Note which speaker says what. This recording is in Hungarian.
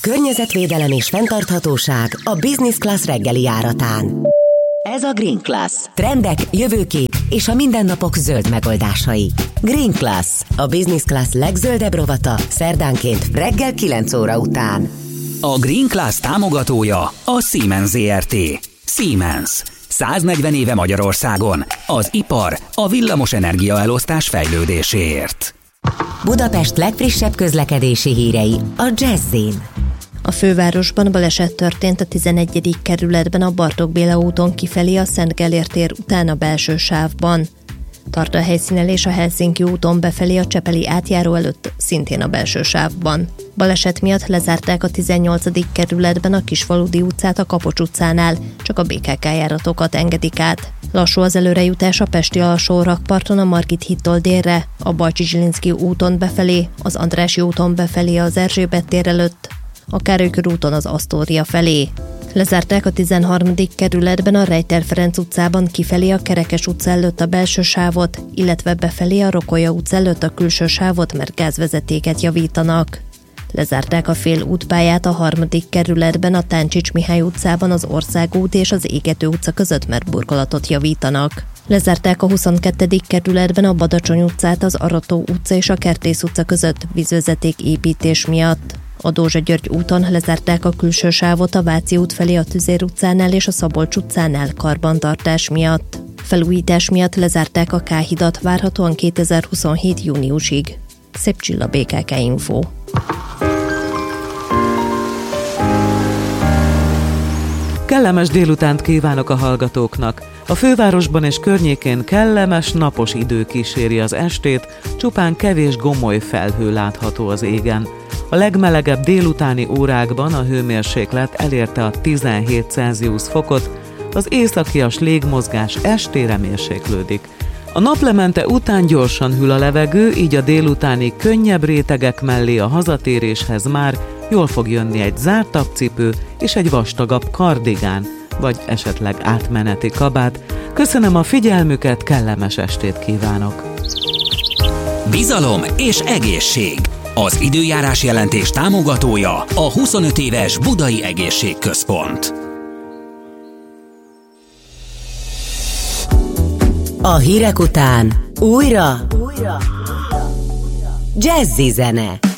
Speaker 1: Környezetvédelem és fenntarthatóság a Business Class reggeli járatán.
Speaker 2: Ez a Green Class.
Speaker 1: Trendek, jövőkép és a mindennapok zöld megoldásai. Green Class, a Business Class legzöldebb rovata szerdánként reggel 9 óra után.
Speaker 3: A Green Class támogatója a Siemens Zrt. Siemens. 140 éve Magyarországon. Az ipar, a villamos energiaelosztás fejlődéséért.
Speaker 1: Budapest legfrissebb közlekedési hírei a Jazzin.
Speaker 4: A fővárosban baleset történt a 11. kerületben a Bartók Béla úton kifelé a Szent Gellért tér után a belső sávban. Tart a helyszínelés a Helsinki úton befelé a Csepeli átjáró előtt, szintén a belső sávban. Baleset miatt lezárták a 18. kerületben a Kisfaludy utcát a Kapocs utcánál, csak a BKK járatokat engedik át. Lassú az előrejutás a pesti alsó rakparton a Margit hídtól délre, a Bajcsy-Zsilinszky úton befelé, az Andrássy úton befelé az Erzsébet tér előtt, a Károly körúton az Asztória felé. Lezárták a 13. kerületben a Rejter Ferenc utcában kifelé a Kerekes utca előtt a belső sávot, illetve befelé a Rokolya utca előtt a külső sávot, mert gázvezetéket javítanak. Lezárták a fél útpályát a 3. kerületben a Táncsics Mihály utcában az Országút és az Égető utca között, mert burkolatot javítanak. Lezárták a 22. kerületben a Badacsony utcát az Arató utca és a Kertész utca között vízvezeték építés miatt. A Dózsa György úton lezárták a külső sávot a Váci út felé a Tüzér utcánál és a Szabolcs utcánál karbantartás miatt. Felújítás miatt lezárták a K-hidat várhatóan 2027. júniusig. Szép Csilla, BKK Info.
Speaker 5: Kellemes délutánt kívánok a hallgatóknak! A fővárosban és környékén kellemes, napos idő kíséri az estét, csupán kevés gomoly felhő látható az égen. A legmelegebb délutáni órákban a hőmérséklet elérte a 17 Celsius fokot, az északias légmozgás estére mérséklődik. A naplemente után gyorsan hűl a levegő, így a délutáni könnyebb rétegek mellé a hazatéréshez már jól fog jönni egy zártabb cipő és egy vastagabb kardigán, vagy esetleg átmeneti kabát. Köszönöm a figyelmüket, kellemes estét kívánok!
Speaker 3: Bizalom és egészség. Az időjárás jelentés támogatója a 25 éves Budai Egészségközpont.
Speaker 1: A hírek után újra Jazzy zene.